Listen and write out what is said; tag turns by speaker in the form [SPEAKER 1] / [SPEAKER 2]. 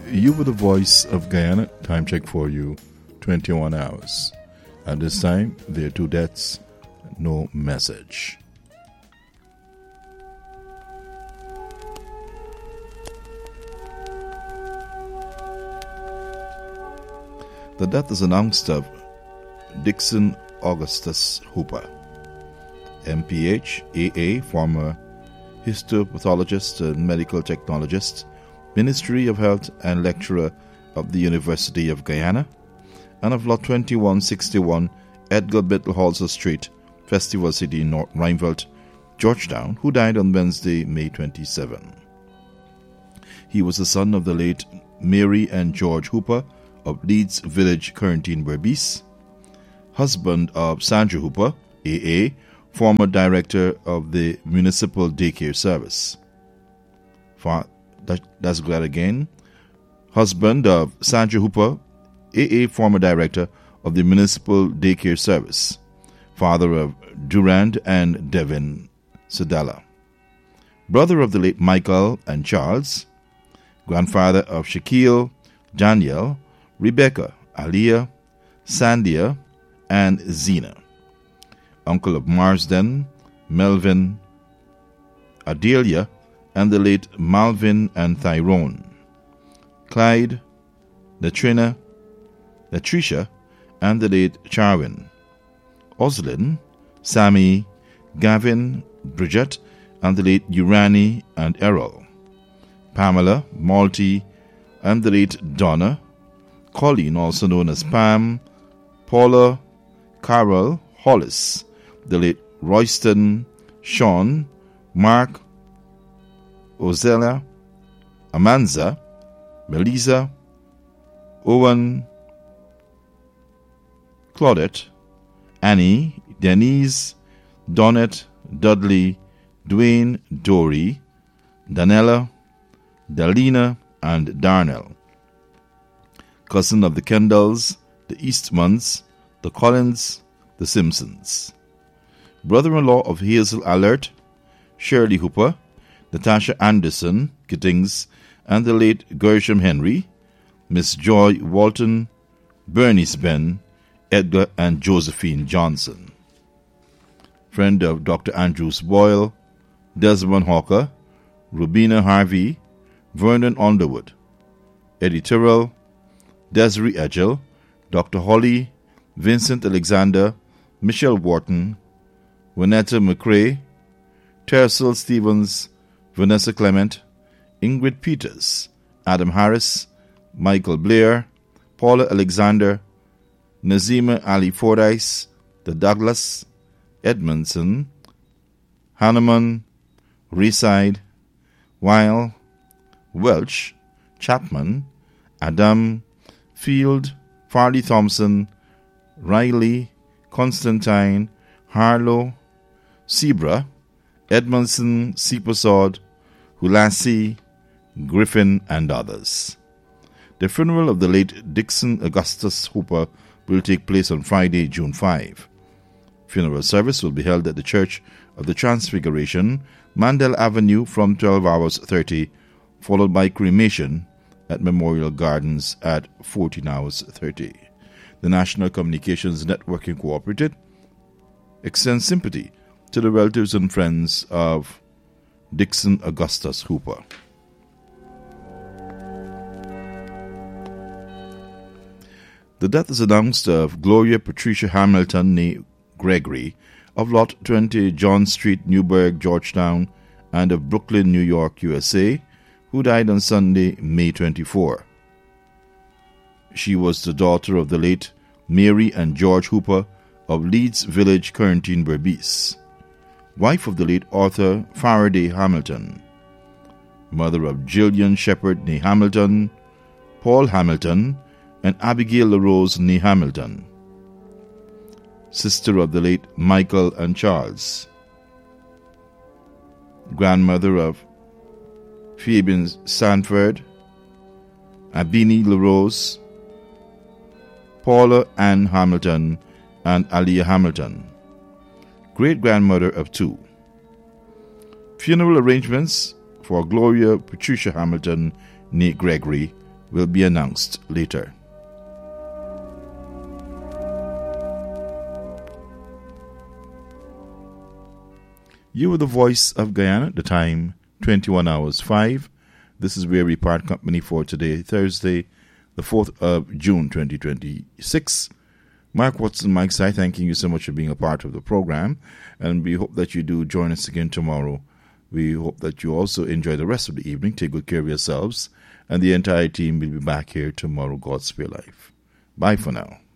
[SPEAKER 1] You were the voice of Guyana. Time check for you, 21 hours. At this time, there are 2 deaths, no message. The death is announced of Dixon Augustus Hooper, MPH, AA, former histopathologist and medical technologist, Ministry of Health and lecturer of the University of Guyana, and of Lot 2161 Edgar Bittelhalser Street, Festival City, North Rheinfeldt, Georgetown, who died on Wednesday, May 27. He was the son of the late Mary and George Hooper of Leeds Village, Corentyne Berbice, husband of Sandra Hooper, AA, former director of the Municipal Daycare Service. That's glad again. Husband of Sandra Hooper, AA, former director of the Municipal Daycare Service. Father of Durand and Devin Sedala. Brother of the late Michael and Charles. Grandfather of Shaquille, Daniel, Rebecca, Aliyah, Sandia, and Zena. Uncle of Marsden, Melvin, Adelia, and the late Malvin and Tyrone. Clyde, Latricia, and the late Charwin. Oslin, Sammy, Gavin, Bridget, and the late Urani and Errol. Pamela, Malty, and the late Donna. Colleen, also known as Pam. Paula, Carol, Hollis, the late Royston, Sean, Mark, Ozella, Amanza, Melissa, Owen, Claudette, Annie, Denise, Donette, Dudley, Dwayne, Dory, Danella, Dalina, and Darnell. Cousin of the Kendalls, the Eastmans, the Collins, the Simpsons. Brother-in-law of Hazel Allert, Shirley Hooper, Natasha Anderson, Gittings, and the late Gershom Henry, Miss Joy Walton, Bernice Ben, Edgar and Josephine Johnson. Friend of Dr. Andrews Boyle, Desmond Hawker, Rubina Harvey, Vernon Underwood, Eddie Tyrrell, Desiree Edgell, Dr. Holly, Vincent Alexander, Michelle Wharton, Winetta McCrae, Tercel Stevens, Vanessa Clement, Ingrid Peters, Adam Harris, Michael Blair, Paula Alexander, Nazima Ali Fordyce, the Douglas, Edmondson, Hanneman, Reside, Weil, Welch, Chapman, Adam, Field, Farley Thompson, Riley, Constantine, Harlow, Sebra, Edmondson, Seepersod, Hulassi, Griffin, and others. The funeral of the late Dixon Augustus Hooper will take place on Friday, June 5. Funeral service will be held at the Church of the Transfiguration, Mandel Avenue from 12 hours 30, followed by cremation at Memorial Gardens at 14 hours 30. The National Communications Network Incorporated extends sympathy to the relatives and friends of Dixon Augustus Hooper. The death is announced of Gloria Patricia Hamilton née Gregory of Lot 20 John Street, Newburgh, Georgetown, and of Brooklyn, New York, USA, who died on Sunday, May 24. She was the daughter of the late Mary and George Hooper of Leeds Village, Corentyne Berbice, wife of the late Arthur Faraday Hamilton, mother of Jillian Shepherd née Hamilton, Paul Hamilton, and Abigail LaRose née Hamilton, sister of the late Michael and Charles, grandmother of Fabian Sanford, Abini LaRose, Paula Ann Hamilton, and Aliyah Hamilton, great-grandmother of 2. Funeral arrangements for Gloria Patricia Hamilton née Gregory will be announced later. You were the voice of Guyana, the time 21 hours 5. This is where we part company for today, Thursday, the 4th of June 2026. Mark Watson, Mike Sy, thanking you so much for being a part of the program, and we hope that you do join us again tomorrow. We hope that you also enjoy the rest of the evening. Take good care of yourselves, and the entire team will be back here tomorrow, God spare life. Bye for now.